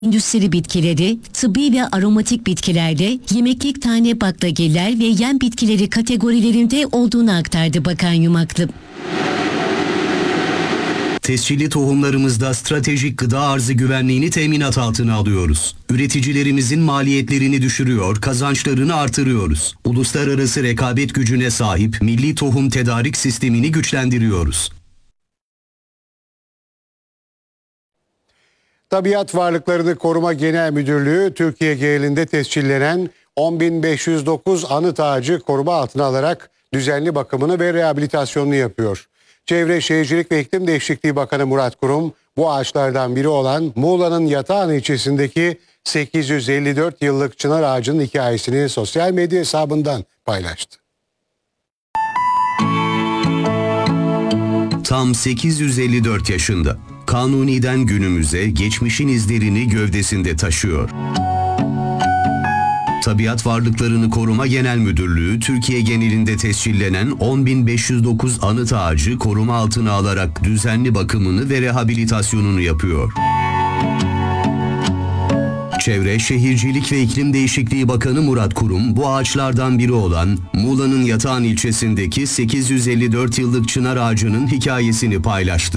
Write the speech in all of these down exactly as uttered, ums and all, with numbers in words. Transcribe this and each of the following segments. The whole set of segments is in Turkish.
Endüstri bitkileri, tıbbi ve aromatik bitkilerde yemeklik tane baklagiller ve yem bitkileri kategorilerinde olduğunu aktardı Bakan Yumaklı. Tescilli tohumlarımızda stratejik gıda arzı güvenliğini teminat altına alıyoruz. Üreticilerimizin maliyetlerini düşürüyor, kazançlarını artırıyoruz. Uluslararası rekabet gücüne sahip milli tohum tedarik sistemini güçlendiriyoruz. Tabiat Varlıklarını Koruma Genel Müdürlüğü, Türkiye genelinde tescillenen on bin beş yüz dokuz anıt ağacı koruma altına alarak düzenli bakımını ve rehabilitasyonunu yapıyor. Çevre Şehircilik ve İklim Değişikliği Bakanı Murat Kurum, bu ağaçlardan biri olan Muğla'nın Yatağan ilçesindeki sekiz yüz elli dört yıllık çınar ağacının hikayesini sosyal medya hesabından paylaştı. Tam sekiz yüz elli dört yaşında. Kanuni'den günümüze geçmişin izlerini gövdesinde taşıyor. Tabiat Varlıklarını Koruma Genel Müdürlüğü, Türkiye genelinde tescillenen on bin beş yüz dokuz anıt ağacı koruma altına alarak düzenli bakımını ve rehabilitasyonunu yapıyor. Çevre, Şehircilik ve İklim Değişikliği Bakanı Murat Kurum, bu ağaçlardan biri olan Muğla'nın Yatağan ilçesindeki sekiz yüz elli dört yıllık çınar ağacının hikayesini paylaştı.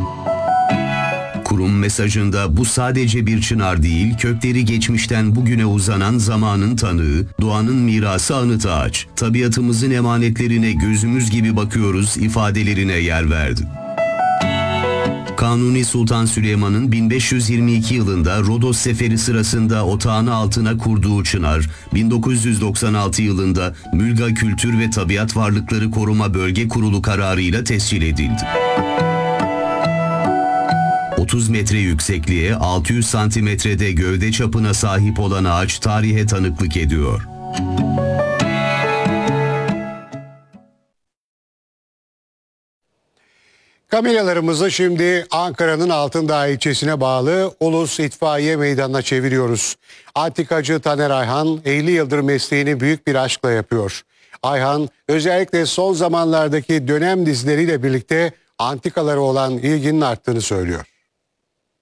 Kurum mesajında bu sadece bir çınar değil, kökleri geçmişten bugüne uzanan zamanın tanığı, doğanın mirası anıt ağaç. Tabiatımızın emanetlerine gözümüz gibi bakıyoruz ifadelerine yer verdi. Kanuni Sultan Süleyman'ın bin beş yüz yirmi iki yılında Rodos Seferi sırasında otağını altına kurduğu çınar, bin dokuz yüz doksan altı yılında Mülga Kültür ve Tabiat Varlıkları Koruma Bölge Kurulu kararıyla tescil edildi. otuz metre yüksekliğe, altı yüz santimetrede gövde çapına sahip olan ağaç tarihe tanıklık ediyor. Kameralarımızı şimdi Ankara'nın Altındağ ilçesine bağlı Ulus İtfaiye Meydanı'na çeviriyoruz. Antikacı Taner Ayhan elli yıldır mesleğini büyük bir aşkla yapıyor. Ayhan özellikle son zamanlardaki dönem dizileriyle birlikte antikalara olan ilginin arttığını söylüyor.